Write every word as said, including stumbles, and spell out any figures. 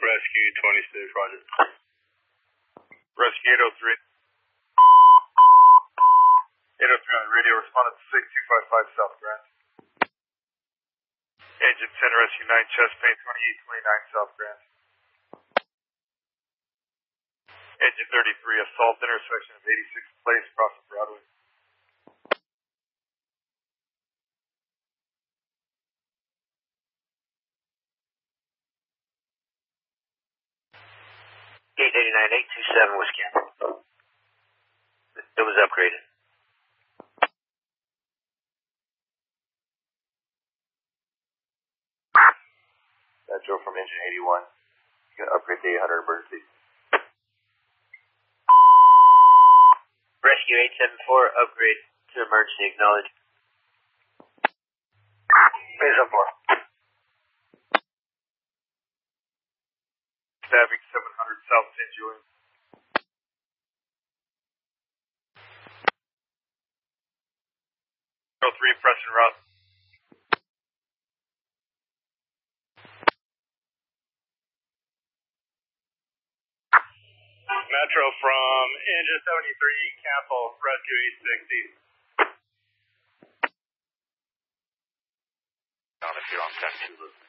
Rescue twenty-six, roger. Rescue eight oh three. eight oh three on the radio, responded to six two five five South Grand. Engine ten, Rescue nine, chest pain twenty-eight twenty-nine South Grand. Engine thirty-three, assault intersection of eighty-sixth Place, crossing Broadway. eight eighty-nine, eight two seven Whiskey. It was upgraded. Metro from engine eighty-one. You can upgrade to eight hundred emergency. Rescue eight seven four, upgrade to emergency, acknowledge. eight seven four. Stabbing seven hundred South Saint Julian. oh three, pressing route. Metro from engine seventy-three, cancel, Rescue eight sixty. Down if you're on ten two,